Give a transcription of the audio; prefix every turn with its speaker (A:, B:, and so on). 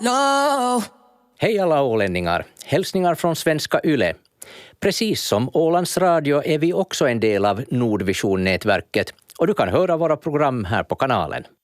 A: No.
B: Hej alla ålänningar, hälsningar från Svenska Yle. Precis som Ålands Radio är vi också en del av Nordvision-nätverket och du kan höra våra program här på kanalen.